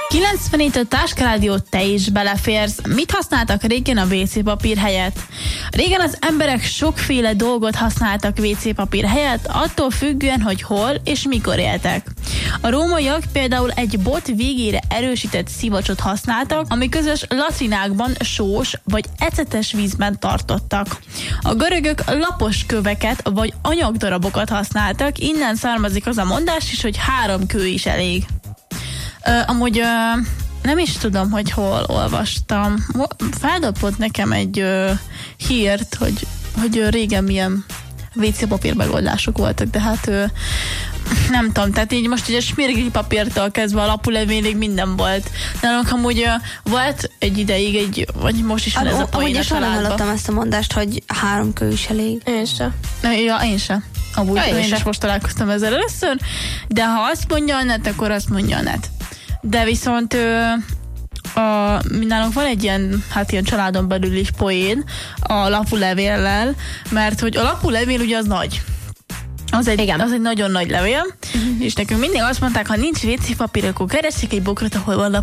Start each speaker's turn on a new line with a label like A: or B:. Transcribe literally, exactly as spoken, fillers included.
A: kilencvenhét a Táskarádió, te is beleférsz. Mit használtak régen a vé cé papír helyett? Régen az emberek sokféle dolgot használtak vé cé papír helyett, attól függően, hogy hol és mikor éltek. A rómaiak például egy bot végére erősített szivacsot használtak, ami közös latrinákban sós vagy ecetes vízben tartottak. A görögök lapos köveket vagy anyagdarabokat használtak, innen származik az a mondás is, hogy három kő is elég. Uh, amúgy uh, nem is tudom, hogy hol olvastam. Feldobott nekem egy uh, hírt, hogy, hogy uh, régen milyen vé cé papír megoldások voltak, de hát uh, nem tudom, tehát így most ugye smirgli papírtól kezdve a lapulevélig minden volt. Nálunk amúgy uh, volt egy ideig, egy, vagy most is van ez a poén a családban.
B: Amúgy hallottam ezt a mondást, hogy három kő is elég.
C: Én sem.
A: Ja, én sem. Amúgy
C: ja, én,
A: én is most találkoztam ezzel először, de ha azt mondja a net, akkor azt mondja a net. De viszont ö, a, nálunk van egy ilyen, hát ilyen családon belül is poén a lapulevéllel, mert hogy a lapulevél ugye az nagy. Az egy, az egy nagyon nagy levél, uh-huh. és nekünk mindig azt mondták, ha nincs vé cé papír, akkor keressék egy bokrot, ahol van